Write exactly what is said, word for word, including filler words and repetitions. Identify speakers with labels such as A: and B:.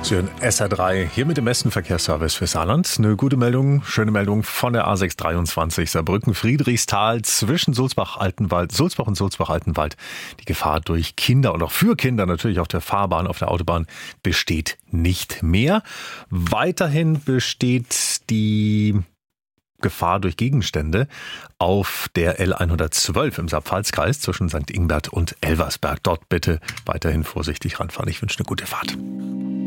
A: Sie hören S R drei hier mit dem besten Verkehrsservice für Saarland. Eine gute Meldung, schöne Meldung von der A sechs dreiundzwanzig Saarbrücken-Friedrichsthal zwischen Sulzbach-Altenwald, Sulzbach und Sulzbach-Altenwald. Die Gefahr durch Kinder und auch für Kinder natürlich auf der Fahrbahn, auf der Autobahn besteht nicht mehr. Weiterhin besteht die Gefahr durch Gegenstände auf der L hundertzwölf im Saar-Pfalz-Kreis zwischen Sankt Ingbert und Elversberg. Dort bitte weiterhin vorsichtig ranfahren. Ich wünsche eine gute Fahrt.